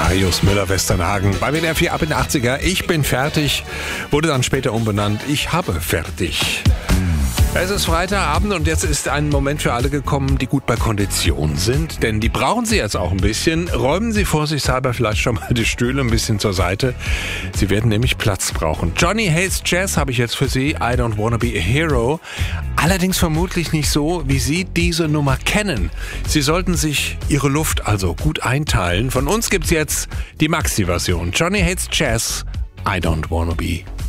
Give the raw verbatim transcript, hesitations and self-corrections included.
Marius Müller-Westernhagen bei W D R vier ab in den achtziger. Ich bin fertig, wurde dann später umbenannt. Ich habe fertig. Es ist Freitagabend und jetzt ist ein Moment für alle gekommen, die gut bei Kondition sind, denn die brauchen sie jetzt auch ein bisschen. Räumen Sie vorsichtshalber vielleicht schon mal die Stühle ein bisschen zur Seite. Sie werden nämlich Platz brauchen. Johnny Hates Jazz habe ich jetzt für Sie, I Don't Wanna Be a Hero. Allerdings vermutlich nicht so, wie Sie diese Nummer kennen. Sie sollten sich Ihre Luft also gut einteilen. Von uns gibt's jetzt die Maxi-Version. Johnny Hates Jazz, I Don't Wanna Be